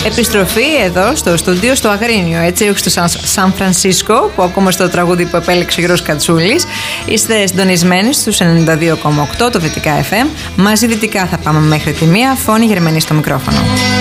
Επιστροφή εδώ στο στούντιο στο Αγρίνιο, έτσι, όχι στο Σαν Φρανσίσκο που ακούμε στο τραγούδι που επέλεξε ο Γιώργος Κατσούλης. Είστε συντονισμένοι στους 92,8 το Δυτικά FM. Μαζί δυτικά θα πάμε μέχρι τη 1, Φώνη Γερμανή στο μικρόφωνο.